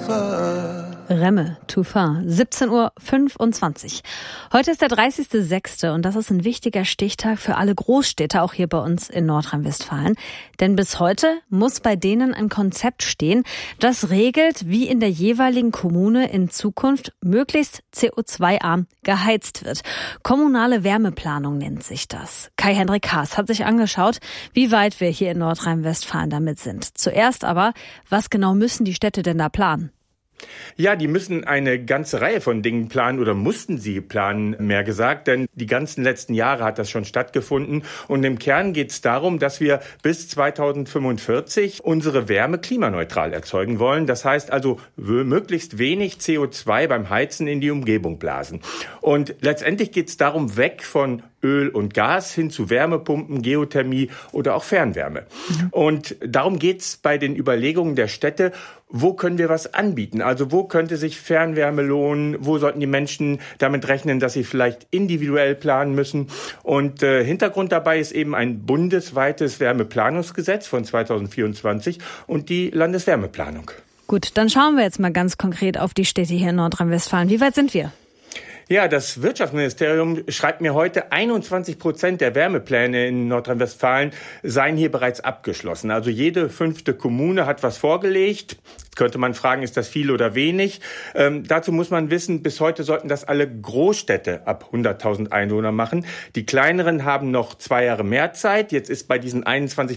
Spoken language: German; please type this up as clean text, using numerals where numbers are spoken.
Remme, Too Far, 17:25 Uhr. Heute ist der 30.06. und das ist ein wichtiger Stichtag für alle Großstädte, auch hier bei uns in Nordrhein-Westfalen. Denn bis heute muss bei denen ein Konzept stehen, das regelt, wie in der jeweiligen Kommune in Zukunft möglichst CO2-arm geheizt wird. Kommunale Wärmeplanung nennt sich das. Kai-Hendrik Haas hat sich angeschaut, wie weit wir hier in Nordrhein-Westfalen damit sind. Zuerst aber, was genau müssen die Städte denn da planen? Ja, die müssen eine ganze Reihe von Dingen planen oder mussten sie planen, mehr gesagt, denn die ganzen letzten Jahre hat das schon stattgefunden. Und im Kern geht es darum, dass wir bis 2045 unsere Wärme klimaneutral erzeugen wollen. Das heißt also möglichst wenig CO2 beim Heizen in die Umgebung blasen. Und letztendlich geht es darum, weg von Öl und Gas hin zu Wärmepumpen, Geothermie oder auch Fernwärme. Und darum geht es bei den Überlegungen der Städte, wo können wir was anbieten? Also wo könnte sich Fernwärme lohnen? Wo sollten die Menschen damit rechnen, dass sie vielleicht individuell planen müssen? Und Hintergrund dabei ist eben ein bundesweites Wärmeplanungsgesetz von 2024 und die Landeswärmeplanung. Gut, dann schauen wir jetzt mal ganz konkret auf die Städte hier in Nordrhein-Westfalen. Wie weit sind wir? Ja, das Wirtschaftsministerium schreibt mir heute, 21% der Wärmepläne in Nordrhein-Westfalen seien hier bereits abgeschlossen. Also jede 5. Kommune hat was vorgelegt. Jetzt könnte man fragen, ist das viel oder wenig? Dazu muss man wissen, bis heute sollten das alle Großstädte ab 100.000 Einwohner machen. Die kleineren haben noch 2 Jahre mehr Zeit. Jetzt ist bei diesen 21%